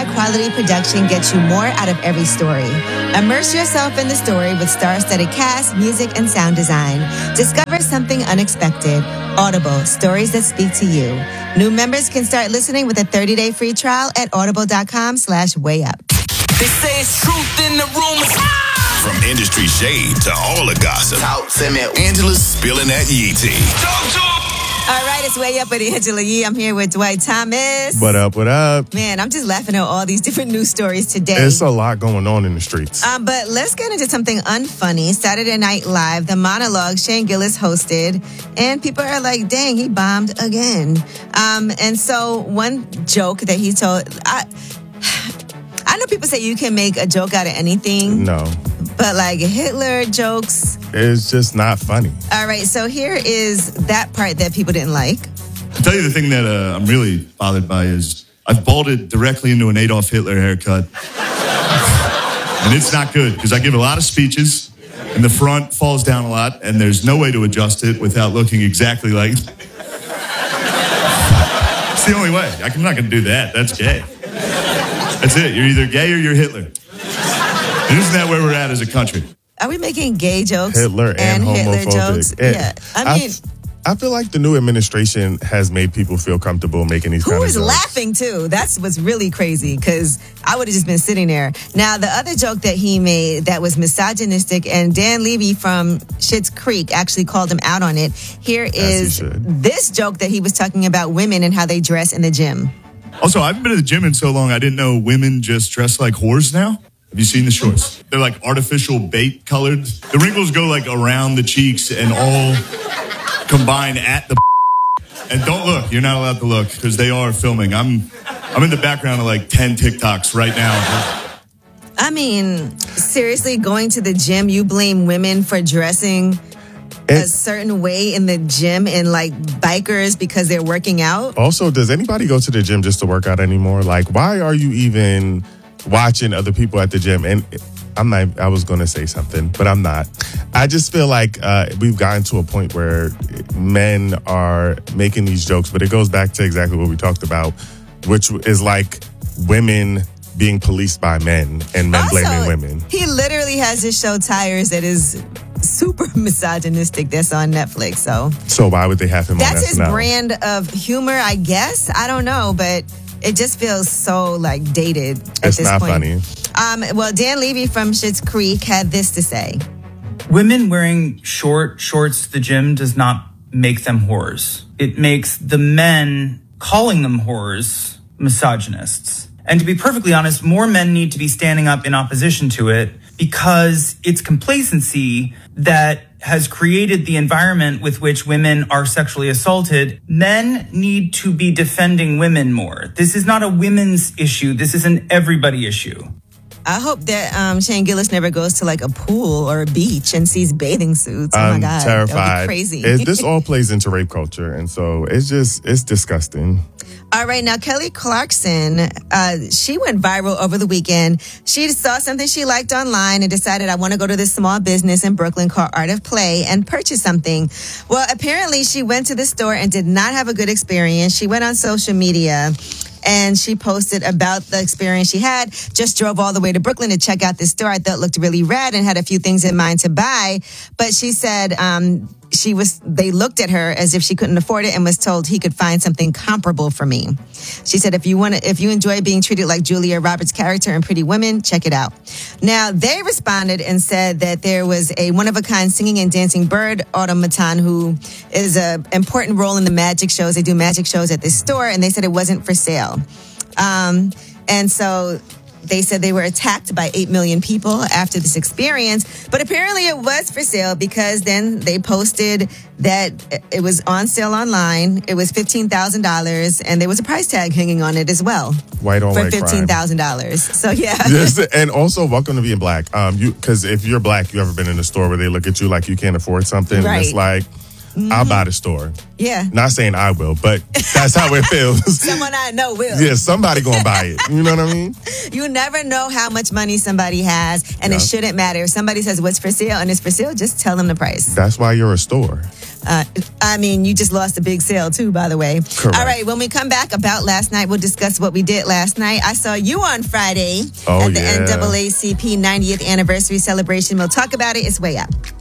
high-quality production gets you more out of every story. Immerse yourself in the story with star-studded cast, music, and sound design. Discover something unexpected. Audible, stories that speak to you. New members can start listening with a 30-day free trial at audible.com/wayup. They say it's truth in the rumors. From industry shade to all the gossip, Talk to me. Angela's spilling that Yee tea. All right, it's Way Up with Angela Yee. I'm here with Dwight Thomas. What up, what up? Man, I'm just laughing at all these different news stories today. It's a lot going on in the streets. But let's get into something unfunny. Saturday Night Live, the monologue Shane Gillis hosted, and people are like, dang, he bombed again. And so one joke that he told... I know people say you can make a joke out of anything. No. But like Hitler jokes... It's just not funny. All right, so here is that part that people didn't like. I'll tell you the thing that I'm really bothered by is I've balded directly into an Adolf Hitler haircut. And it's not good because I give a lot of speeches and the front falls down a lot and there's no way to adjust it without looking exactly like... It's the only way. I'm not going to do that. That's gay. That's it. You're either gay or you're Hitler. And isn't that where we're at as a country? Are we making gay jokes? Hitler and Hitler homophobic. jokes? Yeah. I mean... I feel like the new administration has made people feel comfortable making these kind of jokes. Who is laughing, too? That's what's really crazy, because I would have just been sitting there. Now, the other joke that he made that was misogynistic, and Dan Levy from Schitt's Creek actually called him out on it. Here is this joke that he was talking about women and how they dress in the gym. Also, I haven't been to the gym in so long, I didn't know women just dress like whores now. Have you seen the shorts? They're like artificial bait colored. The wrinkles go like around the cheeks and all combine at the and don't look. You're not allowed to look because they are filming. I'm in the background of like 10 TikToks right now. I mean, seriously, going to the gym, you blame women for dressing a certain way in the gym and like bikers because they're working out. Also, does anybody go to the gym just to work out anymore? Like, why are you even watching other people at the gym? And I was going to say something, but I'm not. I just feel like we've gotten to a point where men are making these jokes, but it goes back to exactly what we talked about, which is like women being policed by men and men blaming women. He literally has his show Tires that is super misogynistic that's on Netflix. So why would they have him on SNL? That's his brand of humor, I guess. I don't know, but it just feels so like dated at this point. It's not funny. Well, Dan Levy from Schitt's Creek had this to say. Women wearing short shorts to the gym does not make them whores. It makes the men calling them whores misogynists. And to be perfectly honest, more men need to be standing up in opposition to it because it's complacency that has created the environment with which women are sexually assaulted. Men need to be defending women more. This is not a women's issue. This is an everybody issue. I hope that Shane Gillis never goes to like a pool or a beach and sees bathing suits. Oh my God. I'm terrified. That would be crazy. This all plays into rape culture. And so it's disgusting. All right, now Kelly Clarkson, she went viral over the weekend. She saw something she liked online and decided, I want to go to this small business in Brooklyn called Art of Play and purchase something. Well, apparently she went to the store and did not have a good experience. She went on social media and she posted about the experience she had. Just drove all the way to Brooklyn to check out this store I thought looked really rad and had a few things in mind to buy. But she said they looked at her as if she couldn't afford it and was told he could find something comparable for me. She said, if you enjoy being treated like Julia Roberts' character in Pretty Women, check it out. Now, they responded and said that there was a one-of-a-kind singing and dancing bird automaton who is an important role in the magic shows. They do magic shows at this store, and they said it wasn't for sale. And so they said they were attacked by 8 million people after this experience, but apparently it was for sale because then they posted that it was on sale online. It was $15,000 and there was a price tag hanging on it as well. White on white crime. For $15,000. So yeah. Yes, and also welcome to being black. Because if you're black, you ever been in a store where they look at you like you can't afford something? Right. And it's like, I'll buy the store. Yeah. Not saying I will, but that's how it feels. Someone I know will. Yeah, somebody gonna buy it. You know what I mean? You never know how much money somebody has, and it shouldn't matter. If somebody says what's for sale and it's for sale, just tell them the price. That's why you're a store. I mean, you just lost a big sale too, by the way. Correct. All right, when we come back about last night, we'll discuss what we did last night. I saw you on Friday at the NAACP 90th anniversary celebration. We'll talk about it. It's way up.